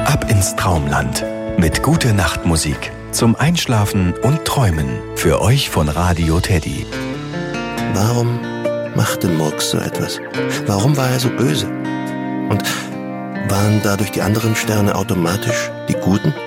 Ab ins Traumland mit Gute-Nacht-Musik zum Einschlafen und Träumen. Für euch von Radio Teddy. Warum machte Murks so etwas? Warum war er so böse? Und waren dadurch die anderen Sterne automatisch die Guten?